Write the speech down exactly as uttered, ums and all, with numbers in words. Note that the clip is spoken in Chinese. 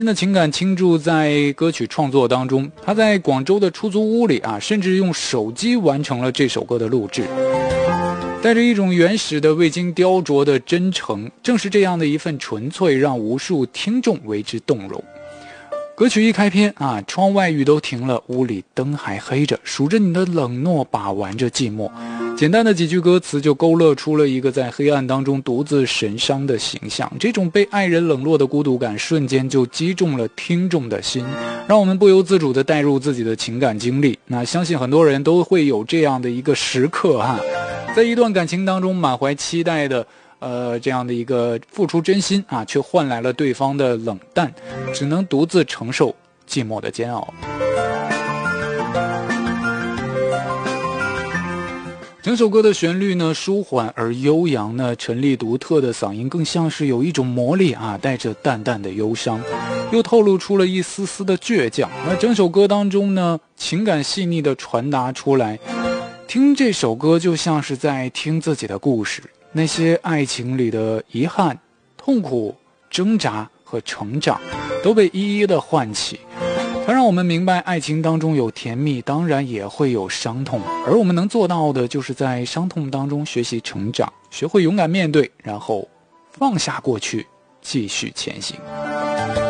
的情感倾注在歌曲创作当中，他在广州的出租屋里啊，甚至用手机完成了这首歌的录制，带着一种原始的未经雕琢的真诚，正是这样的一份纯粹，让无数听众为之动容。歌曲一开篇啊，窗外雨都停了，屋里灯还黑着，数着你的冷漠，把玩着寂寞。简单的几句歌词就勾勒出了一个在黑暗当中独自神伤的形象，这种被爱人冷落的孤独感瞬间就击中了听众的心，让我们不由自主地带入自己的情感经历。那相信很多人都会有这样的一个时刻哈，在一段感情当中满怀期待的呃，这样的一个付出真心啊，却换来了对方的冷淡，只能独自承受寂寞的煎熬。整首歌的旋律呢舒缓而悠扬呢，陈粒独特的嗓音更像是有一种魔力啊，带着淡淡的忧伤，又透露出了一丝丝的倔强。那整首歌当中呢，情感细腻的传达出来，听这首歌就像是在听自己的故事，那些爱情里的遗憾、痛苦、挣扎和成长都被一一的唤起。它让我们明白，爱情当中有甜蜜，当然也会有伤痛，而我们能做到的就是在伤痛当中学习成长，学会勇敢面对，然后放下过去，继续前行。